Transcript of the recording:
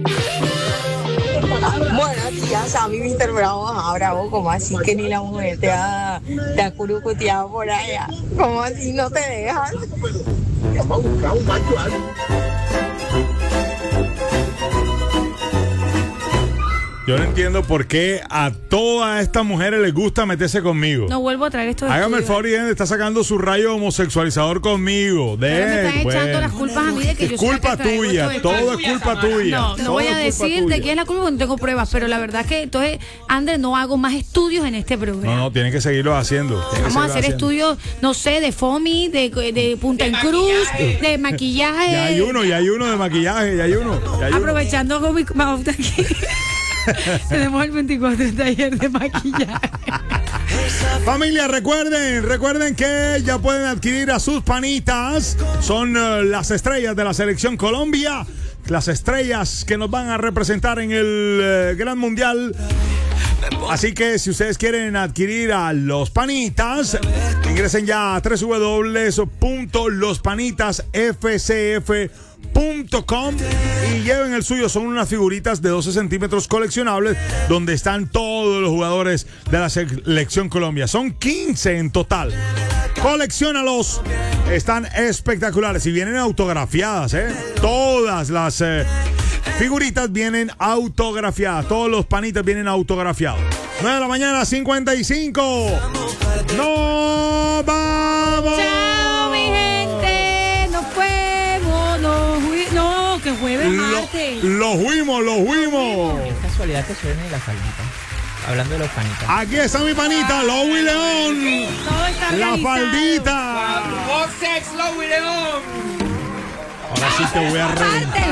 Buenos días, a mí Mr. Bravo. Bravo, como así que ni la mujer te ha curucuteado por allá. Como así no te dejas. Yo no entiendo por qué a todas estas mujeres les gusta meterse conmigo. No vuelvo a traer esto. Hágame el favor y está sacando su rayo homosexualizador conmigo. Me están echando las culpas a mí de que yo soy la culpa que traigo tuya, esto. todo es culpa tuya. No voy a decir de quién es la culpa porque no tengo pruebas, pero la verdad que entonces, Andrés, no hago más estudios en este programa. No, tienen que seguirlo haciendo. Vamos a hacer estudios, no sé, de FOMI, de Punta en Cruz, de maquillaje. Ya hay uno de maquillaje, ya hay uno. Aprovechando con mi mouth aquí. Tenemos el 24 taller de maquillaje. Familia, recuerden que ya pueden adquirir a sus panitas. Son las estrellas de la Selección Colombia, las estrellas que nos van a representar en el Gran Mundial. Así que si ustedes quieren adquirir a los panitas, ingresen ya a www.lospanitasfcf.com y lleven el suyo. Son unas figuritas de 12 centímetros coleccionables donde están todos los jugadores de la Selección Colombia. Son 15 en total. Colecciónalos. Están espectaculares y vienen autografiadas, todas las figuritas vienen autografiadas. Todos los panitas vienen autografiados. 9 de la mañana, 55. ¡No vamos! ¡Chao, mi gente! ¡Nos fuimos! ¡No! ¡Que jueves martes! ¡Los fuimos! Es casualidad que suene la faldita. Hablando de los panitas. Aquí está mi panita, Lowy León. Todo está La organizado. faldita. Boxex, Lowy León. Ahora sí te voy a reventar.